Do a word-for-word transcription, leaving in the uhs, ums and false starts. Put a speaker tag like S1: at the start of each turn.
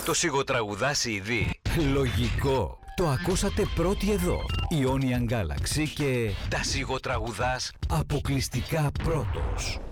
S1: Το σιγοτραγουδάς ήδη?
S2: Λογικό. Το ακούσατε πρώτοι εδώ. Ionian Galaxy και
S1: τα σιγοτραγουδάς
S2: αποκλειστικά πρώτος.